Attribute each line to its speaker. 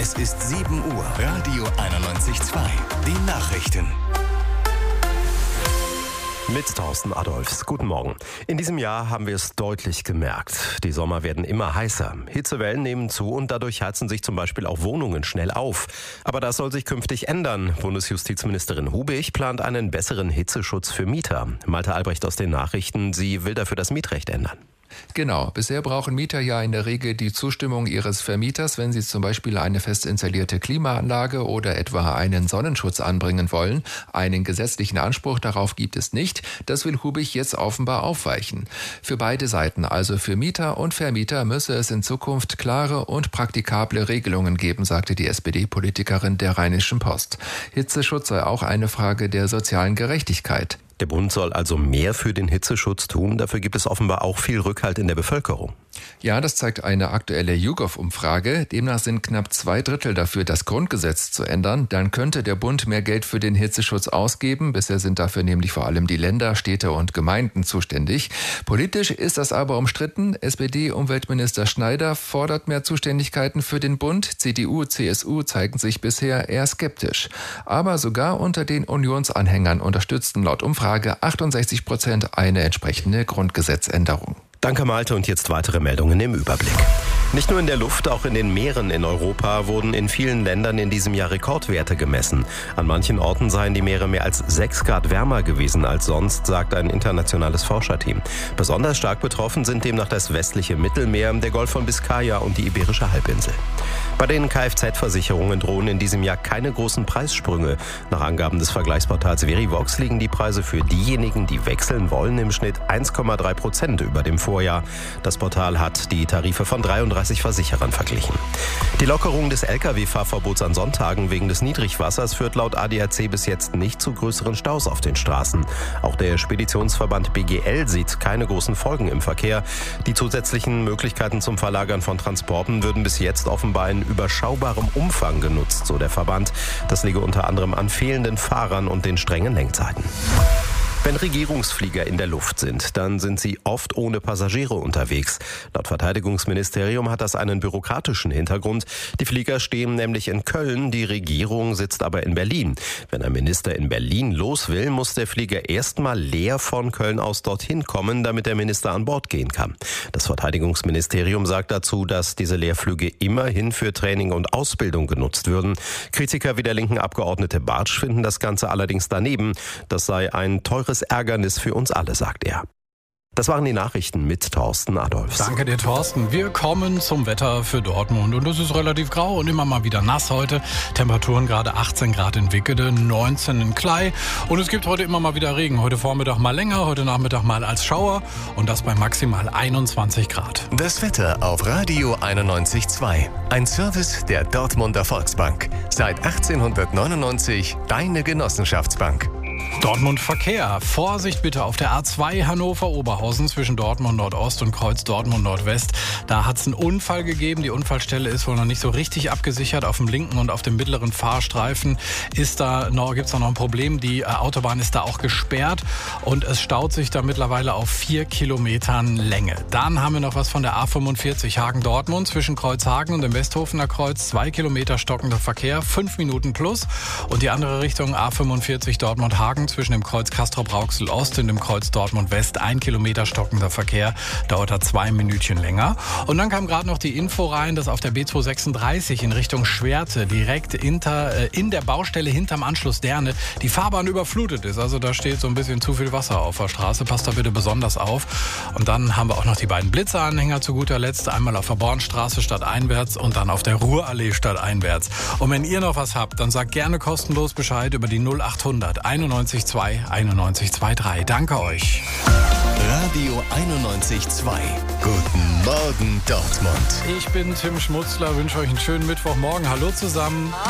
Speaker 1: Es ist 7 Uhr. Radio 91.2. Die Nachrichten.
Speaker 2: Mit Thorsten Adolfs. Guten Morgen. In diesem Jahr haben wir es deutlich gemerkt. Die Sommer werden immer heißer. Hitzewellen nehmen zu und dadurch heizen sich zum Beispiel auch Wohnungen schnell auf. Aber das soll sich künftig ändern. Bundesjustizministerin Hubig plant einen besseren Hitzeschutz für Mieter. Malte Albrecht aus den Nachrichten. Sie will dafür das Mietrecht ändern.
Speaker 3: Genau. Bisher brauchen Mieter ja in der Regel die Zustimmung ihres Vermieters, wenn sie zum Beispiel eine fest installierte Klimaanlage oder etwa einen Sonnenschutz anbringen wollen. Einen gesetzlichen Anspruch darauf gibt es nicht. Das will Hubig jetzt offenbar aufweichen. Für beide Seiten, also für Mieter und Vermieter, müsse es in Zukunft klare und praktikable Regelungen geben, sagte die SPD-Politikerin der Rheinischen Post. Hitzeschutz sei auch eine Frage der sozialen Gerechtigkeit.
Speaker 2: Der Bund soll also mehr für den Hitzeschutz tun. Dafür gibt es offenbar auch viel Rückhalt in der Bevölkerung.
Speaker 3: Ja, das zeigt eine aktuelle YouGov-Umfrage. Demnach sind knapp 2/3 dafür, das Grundgesetz zu ändern. Dann könnte der Bund mehr Geld für den Hitzeschutz ausgeben. Bisher sind dafür nämlich vor allem die Länder, Städte und Gemeinden zuständig. Politisch ist das aber umstritten. SPD-Umweltminister Schneider fordert mehr Zuständigkeiten für den Bund. CDU, CSU zeigen sich bisher eher skeptisch. Aber sogar unter den Unionsanhängern unterstützten laut Umfrage 68% eine entsprechende Grundgesetzänderung.
Speaker 2: Danke Malte und jetzt weitere Meldungen im Überblick. Nicht nur in der Luft, auch in den Meeren in Europa wurden in vielen Ländern in diesem Jahr Rekordwerte gemessen. An manchen Orten seien die Meere mehr als 6 Grad wärmer gewesen als sonst, sagt ein internationales Forscherteam. Besonders stark betroffen sind demnach das westliche Mittelmeer, der Golf von Biskaya und die Iberische Halbinsel. Bei den Kfz-Versicherungen drohen in diesem Jahr keine großen Preissprünge. Nach Angaben des Vergleichsportals Verivox liegen die Preise für diejenigen, die wechseln wollen, im Schnitt 1,3% über dem Vorjahr. Das Portal hat die Tarife von 33 Versicherern verglichen. Die Lockerung des Lkw-Fahrverbots an Sonntagen wegen des Niedrigwassers führt laut ADAC bis jetzt nicht zu größeren Staus auf den Straßen. Auch der Speditionsverband BGL sieht keine großen Folgen im Verkehr. Die zusätzlichen Möglichkeiten zum Verlagern von Transporten würden bis jetzt offenbar in überschaubarem Umfang genutzt, so der Verband. Das liege unter anderem an fehlenden Fahrern und den strengen Lenkzeiten. Wenn Regierungsflieger in der Luft sind, dann sind sie oft ohne Passagiere unterwegs. Laut Verteidigungsministerium hat das einen bürokratischen Hintergrund. Die Flieger stehen nämlich in Köln, die Regierung sitzt aber in Berlin. Wenn ein Minister in Berlin los will, muss der Flieger erstmal leer von Köln aus dorthin kommen, damit der Minister an Bord gehen kann. Das Verteidigungsministerium sagt dazu, dass diese Leerflüge immerhin für Training und Ausbildung genutzt würden. Kritiker wie der linken Abgeordnete Bartsch finden das Ganze allerdings daneben. Das sei ein teures Ärgernis für uns alle, sagt er. Das waren die Nachrichten mit Thorsten Adolfs.
Speaker 4: Danke dir, Thorsten. Wir kommen zum Wetter für Dortmund. Und es ist relativ grau und immer mal wieder nass heute. Temperaturen gerade 18 Grad in Wickede, 19 in Klei. Und es gibt heute immer mal wieder Regen. Heute Vormittag mal länger, heute Nachmittag mal als Schauer. Und das bei maximal 21 Grad.
Speaker 1: Das Wetter auf Radio 91.2. Ein Service der Dortmunder Volksbank. Seit 1899 deine Genossenschaftsbank.
Speaker 4: Dortmund Verkehr. Vorsicht bitte auf der A2 Hannover-Oberhausen zwischen Dortmund Nordost und Kreuz Dortmund Nordwest. Da hat es einen Unfall gegeben. Die Unfallstelle ist wohl noch nicht so richtig abgesichert. Auf dem linken und auf dem mittleren Fahrstreifen gibt es da noch ein Problem. Die Autobahn ist da auch gesperrt und es staut sich da mittlerweile auf 4 Kilometern Länge. Dann haben wir noch was von der A45 Hagen-Dortmund zwischen Kreuzhagen und dem Westhofener Kreuz. 2 Kilometer stockender Verkehr, 5 Minuten plus. Und die andere Richtung A45 Dortmund-Hagen zwischen dem Kreuz Castrop-Rauxel Ost und dem Kreuz Dortmund West. 1 Kilometer stockender Verkehr, dauert da 2 Minütchen länger. Und dann kam gerade noch die Info rein, dass auf der B236 in Richtung Schwerte direkt in der Baustelle hinterm Anschluss Derne die Fahrbahn überflutet ist. Also da steht so ein bisschen zu viel Wasser auf der Straße. Passt da bitte besonders auf. Und dann haben wir auch noch die beiden Blitzeranhänger zu guter Letzt. Einmal auf der Bornstraße stadteinwärts und dann auf der Ruhrallee stadteinwärts. Und wenn ihr noch was habt, dann sagt gerne kostenlos Bescheid über die 0800 91 9123. Danke euch.
Speaker 1: Radio 91.2. Guten Morgen Dortmund.
Speaker 4: Ich bin Tim Schmutzler, wünsche euch einen schönen Mittwochmorgen. Hallo zusammen.